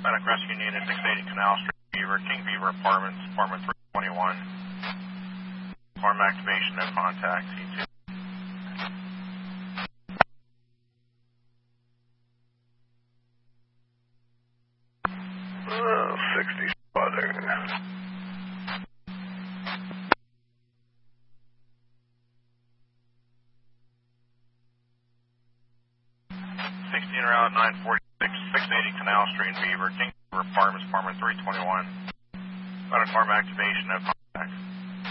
Medic Rescue Unit 680 Canal Street, Beaver, King Beaver Apartments, Apartment 321. Alarm activation, no contact, C2. Oh, 60 spotting. Route 946, 680 Canal Street in Beaver, King Beaver Apartments, Apartment 321. Alarm activation, no contact.